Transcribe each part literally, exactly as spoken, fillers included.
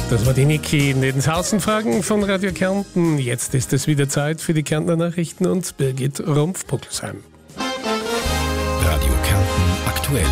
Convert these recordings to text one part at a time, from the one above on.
Das war die Niki in den Außenfragen von Radio Kärnten. Jetzt ist es wieder Zeit für die Kärntner Nachrichten und Birgit Rumpf-Puckelsheim. Radio Kärnten aktuell.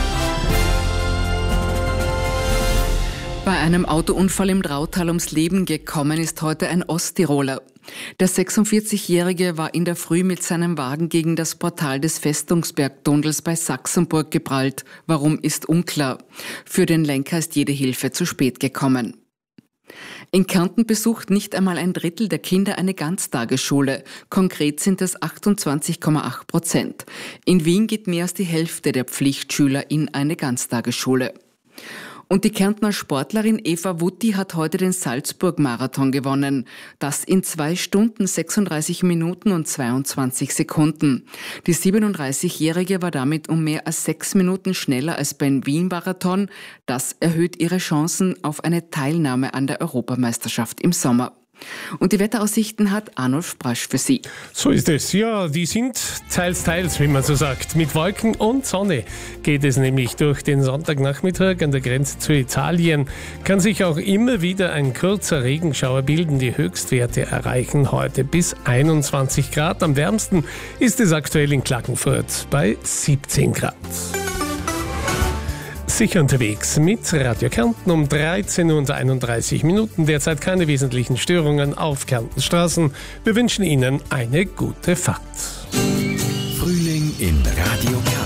Bei einem Autounfall im Drautal ums Leben gekommen ist heute ein Osttiroler. Der sechsundvierzigjährige war in der Früh mit seinem Wagen gegen das Portal des Festungsbergtunnels bei Sachsenburg geprallt. Warum ist unklar. Für den Lenker ist jede Hilfe zu spät gekommen. In Kärnten besucht nicht einmal ein Drittel der Kinder eine Ganztagesschule. Konkret sind es achtundzwanzig Komma acht Prozent. In Wien geht mehr als die Hälfte der Pflichtschüler in eine Ganztagesschule. Und die Kärntner Sportlerin Eva Wutti hat heute den Salzburg-Marathon gewonnen. Das in zwei Stunden, sechsunddreißig Minuten und zweiundzwanzig Sekunden. Die siebenunddreißigjährige war damit um mehr als sechs Minuten schneller als beim Wien-Marathon. Das erhöht ihre Chancen auf eine Teilnahme an der Europameisterschaft im Sommer. Und die Wetteraussichten hat Arnulf Brasch für Sie. So ist es. Ja, die sind teils, teils, wie man so sagt. Mit Wolken und Sonne geht es nämlich durch den Sonntagnachmittag an der Grenze zu Italien. Kann sich auch immer wieder ein kurzer Regenschauer bilden. Die Höchstwerte erreichen heute bis einundzwanzig Grad. Am wärmsten ist es aktuell in Klagenfurt bei siebzehn Grad. Sicher unterwegs mit Radio Kärnten um dreizehn Uhr und einunddreißig Minuten. Derzeit keine wesentlichen Störungen auf Kärntens Straßen. Wir wünschen Ihnen eine gute Fahrt. Frühling in Radio Kärnten.